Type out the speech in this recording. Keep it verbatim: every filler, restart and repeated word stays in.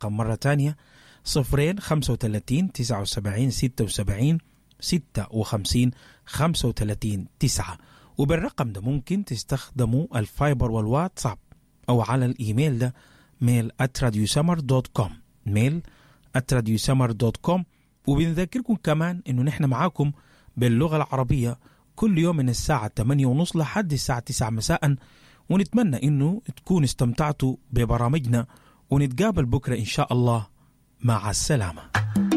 الرقم مرة تانية صفرين خمسة وثلاثين تسعة وسبعين ستة وسبعين ستة وخمسين خمسة وثلاثين تسعة. وبالرقم ده ممكن تستخدموا الفايبر والواتساب أو على الإيميل ده ميل at radiosummer دوت كوم ميل at radiosummer دوت كوم. وبنذكركم كمان إنه نحن معاكم باللغة العربية كل يوم من الساعة ثمانية ونص لحد الساعة تسعة مساء، ونتمنى إنه تكون استمتعتوا ببرامجنا، ونتقابل بكرة إن شاء الله. مع السلامة.